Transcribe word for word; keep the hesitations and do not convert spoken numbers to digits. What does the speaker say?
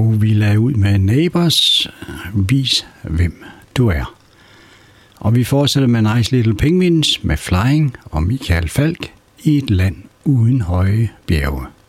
Og vi lader ud med Neighbours, vis hvem du er. Og vi fortsætter med Nice Little Penguins med Flying og Michael Falch i et land uden høje bjerge.